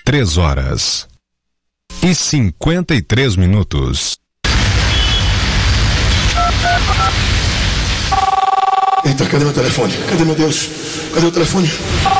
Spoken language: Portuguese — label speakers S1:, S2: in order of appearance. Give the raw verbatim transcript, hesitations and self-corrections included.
S1: três horas e cinquenta e três minutos.
S2: Eita, cadê meu telefone? Cadê, meu Deus? Cadê o telefone?